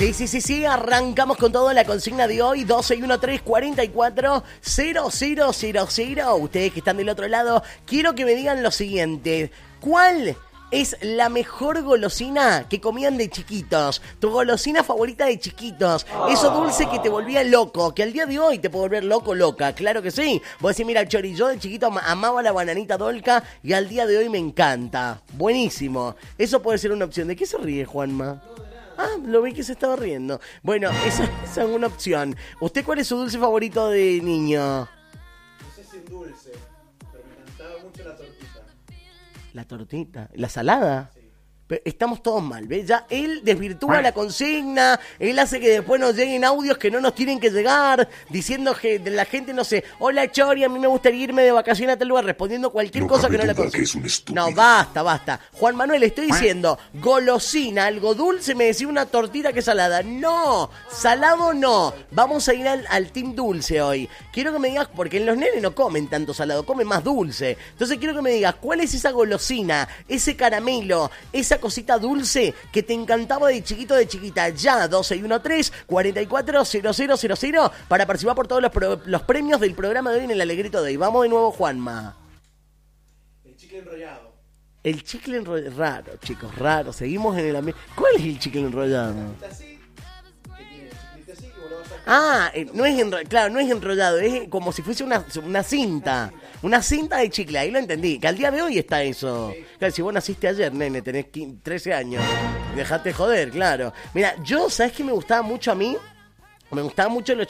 Sí, arrancamos con todo la consigna de hoy, 1213440000. Ustedes que están del otro lado, quiero que me digan lo siguiente, ¿cuál es la mejor golosina que comían de chiquitos? Tu golosina favorita de chiquitos. Eso dulce que te volvía loco, que al día de hoy te puede volver loco, loca. Claro que sí. Vos decís, mira, Chori, yo de chiquito amaba la bananita Dolca y al día de hoy me encanta. Buenísimo. Eso puede ser una opción. ¿De qué se ríe, Juanma? Ah, lo vi que se estaba riendo. Bueno, esa es una opción. ¿Usted cuál es su dulce favorito de niño? No sé si es dulce, pero me encantaba mucho la tortita. ¿La tortita? ¿La salada? Sí. Pero estamos todos mal, ¿ves? Ya él desvirtúa la consigna, él hace que después nos lleguen audios que no nos tienen que llegar, diciendo que la gente, no sé, hola Chori, a mí me gustaría irme de vacaciones a tal lugar, respondiendo cualquier cosa que no le consiga. No, basta. Juan Manuel, estoy diciendo, golosina, algo dulce, me decía una tortita que salada. No, salado no. Vamos a ir al team dulce hoy. Quiero que me digas, porque los nenes no comen tanto salado, comen más dulce. Entonces quiero que me digas, ¿cuál es esa golosina, ese caramelo, esa cosita dulce que te encantaba de chiquito, de chiquita? Ya, 1213440000 para participar por todos los premios del programa de hoy en el Alegrito de hoy. Vamos de nuevo, Juanma. El chicle enrollado. El chicle enrollado, raro, chicos, raro. Seguimos en el ambiente. ¿Cuál es el chicle enrollado? No es claro, no es enrollado, es como si fuese una cinta. Una cinta de chicle, ahí lo entendí. Que al día de hoy está eso. Claro, si vos naciste ayer, nene, tenés 13 años. Dejate joder, claro. Mira, ¿sabés qué me gustaba mucho a mí? Me gustaban mucho los